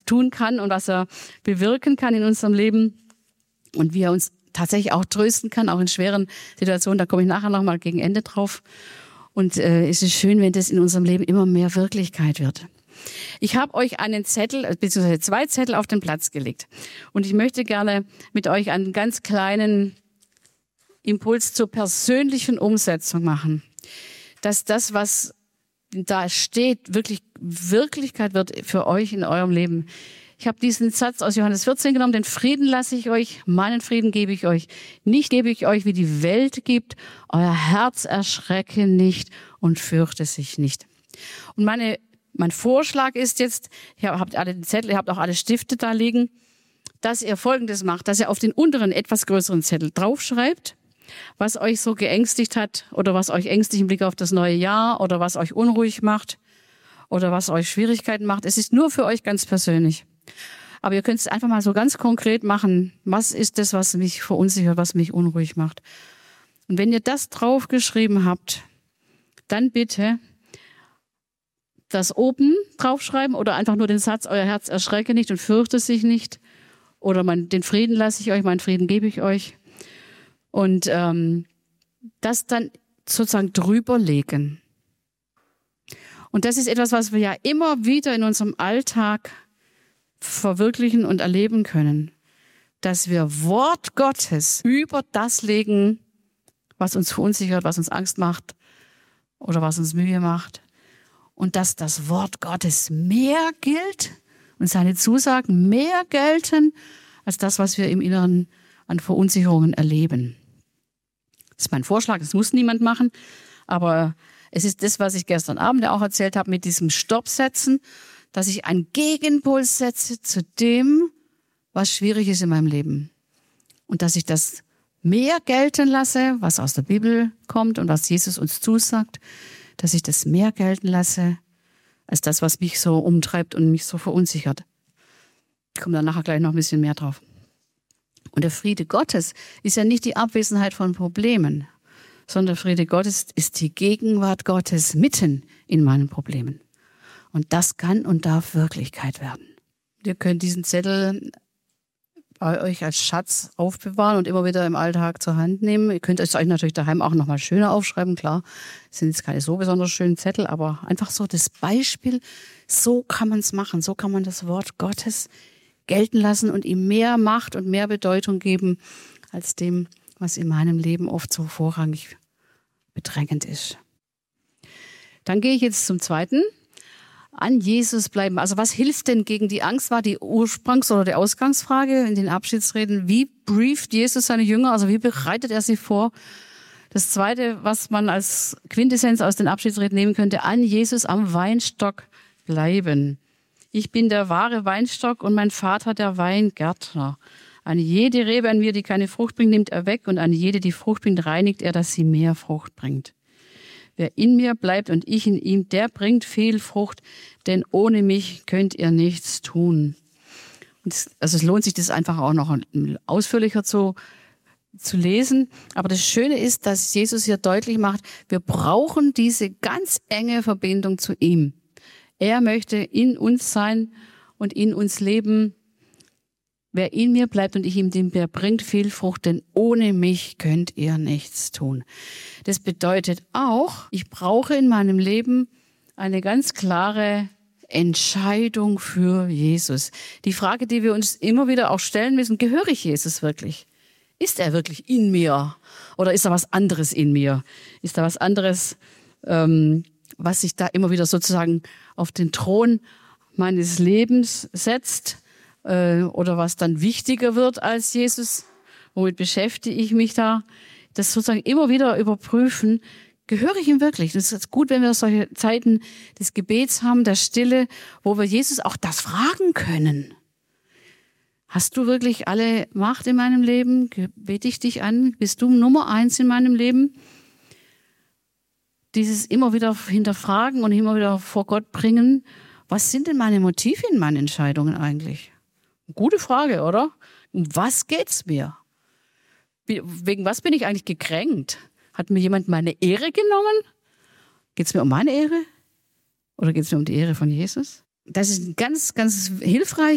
tun kann und was er bewirken kann in unserem Leben und wie er uns tatsächlich auch trösten kann, auch in schweren Situationen. Da komme ich nachher nochmal gegen Ende drauf. Und es ist schön, wenn das in unserem Leben immer mehr Wirklichkeit wird. Ich habe euch einen Zettel, beziehungsweise 2 Zettel auf den Platz gelegt. Und ich möchte gerne mit euch einen ganz kleinen Impuls zur persönlichen Umsetzung machen. Dass das, was da steht, wirklich Wirklichkeit wird für euch in eurem Leben. Ich habe diesen Satz aus Johannes 14 genommen, den Frieden lasse ich euch, meinen Frieden gebe ich euch. Nicht gebe ich euch, wie die Welt gibt. Euer Herz erschrecke nicht und fürchte sich nicht. Und mein Vorschlag ist jetzt, ihr habt alle den Zettel, ihr habt auch alle Stifte da liegen, dass ihr Folgendes macht, dass ihr auf den unteren, etwas größeren Zettel draufschreibt, was euch so geängstigt hat oder was euch ängstlich im Blick auf das neue Jahr oder was euch unruhig macht oder was euch Schwierigkeiten macht. Es ist nur für euch ganz persönlich. Aber ihr könnt es einfach mal so ganz konkret machen. Was ist das, was mich verunsichert, was mich unruhig macht? Und wenn ihr das draufgeschrieben habt, dann bitte das oben draufschreiben oder einfach nur den Satz, euer Herz erschrecke nicht und fürchte sich nicht. Oder den Frieden lasse ich euch, meinen Frieden gebe ich euch. Und das dann sozusagen drüber legen. Und das ist etwas, was wir ja immer wieder in unserem Alltag verwirklichen und erleben können. Dass wir Wort Gottes über das legen, was uns verunsichert, was uns Angst macht oder was uns Mühe macht. Und dass das Wort Gottes mehr gilt und seine Zusagen mehr gelten, als das, was wir im Inneren an Verunsicherungen erleben. Das ist mein Vorschlag, das muss niemand machen, aber es ist das, was ich gestern Abend auch erzählt habe, mit diesem Stoppsetzen, dass ich einen Gegenpuls setze zu dem, was schwierig ist in meinem Leben. Und dass ich das mehr gelten lasse, was aus der Bibel kommt und was Jesus uns zusagt, dass ich das mehr gelten lasse, als das, was mich so umtreibt und mich so verunsichert. Ich komme da nachher gleich noch ein bisschen mehr drauf. Und der Friede Gottes ist ja nicht die Abwesenheit von Problemen, sondern der Friede Gottes ist die Gegenwart Gottes mitten in meinen Problemen. Und das kann und darf Wirklichkeit werden. Ihr könnt diesen Zettel bei euch als Schatz aufbewahren und immer wieder im Alltag zur Hand nehmen. Ihr könnt es euch natürlich daheim auch nochmal schöner aufschreiben, klar. Das sind jetzt keine so besonders schönen Zettel, aber einfach so das Beispiel, so kann man es machen, so kann man das Wort Gottes gelten lassen und ihm mehr Macht und mehr Bedeutung geben, als dem, was in meinem Leben oft so vorrangig bedrängend ist. Dann gehe ich jetzt zum zweiten. An Jesus bleiben. Also was hilft denn gegen die Angst, war die Ursprungs- oder die Ausgangsfrage in den Abschiedsreden. Wie brieft Jesus seine Jünger? Also wie bereitet er sie vor? Das Zweite, was man als Quintessenz aus den Abschiedsreden nehmen könnte, an Jesus am Weinstock bleiben. Ich bin der wahre Weinstock und mein Vater der Weingärtner. An jede Rebe an mir, die keine Frucht bringt, nimmt er weg und an jede, die Frucht bringt, reinigt er, dass sie mehr Frucht bringt. Wer in mir bleibt und ich in ihm, der bringt viel Frucht, denn ohne mich könnt ihr nichts tun. Und es lohnt sich, das einfach auch noch ausführlicher zu lesen. Aber das Schöne ist, dass Jesus hier deutlich macht, wir brauchen diese ganz enge Verbindung zu ihm. Er möchte in uns sein und in uns leben. Wer in mir bleibt und ich in ihm, der bringt viel Frucht, denn ohne mich könnt ihr nichts tun. Das bedeutet auch, ich brauche in meinem Leben eine ganz klare Entscheidung für Jesus. Die Frage, die wir uns immer wieder auch stellen müssen, gehöre ich Jesus wirklich? Ist er wirklich in mir? Oder ist da was anderes in mir? Ist da was anderes, was sich da immer wieder sozusagen auf den Thron meines Lebens setzt? Oder was dann wichtiger wird als Jesus, womit beschäftige ich mich da? Das sozusagen immer wieder überprüfen, gehöre ich ihm wirklich? Das ist gut, wenn wir solche Zeiten des Gebets haben, der Stille, wo wir Jesus auch das fragen können. Hast du wirklich alle Macht in meinem Leben? Bete ich dich an? Bist du Nummer 1 in meinem Leben? Dieses immer wieder hinterfragen und immer wieder vor Gott bringen. Was sind denn meine Motive in meinen Entscheidungen eigentlich? Gute Frage, oder? Um was geht's mir? Wegen was bin ich eigentlich gekränkt? Hat mir jemand meine Ehre genommen? Geht's mir um meine Ehre? Oder geht's mir um die Ehre von Jesus? Das ist ganz, ganz hilfreich.